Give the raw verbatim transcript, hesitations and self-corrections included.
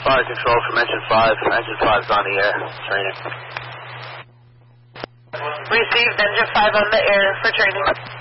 fire control from engine five. Engine five's on the air. Training. Received engine five on the air for training.